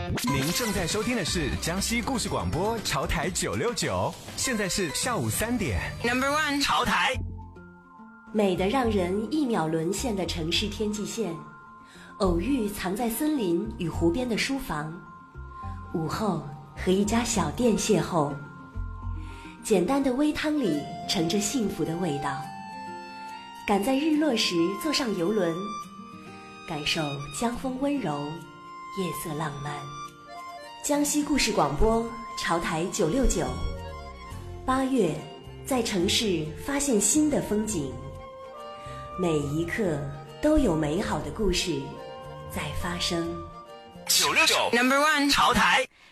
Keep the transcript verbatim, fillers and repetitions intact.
您正在收听的是江西故事广播潮台九六九，现在是下午三点。Number one， 潮台。 美得让人一秒沦陷的城市天际线，偶遇藏在森林与湖边的书房，午后和一家小店邂逅，简单的微汤里盛着幸福的味道。赶在日落时坐上游轮，感受江风温柔，夜色浪漫。江西故事广播潮台九六九，八月在城市发现新的风景，每一刻都有美好的故事在发生。 九六九 Number one 潮台。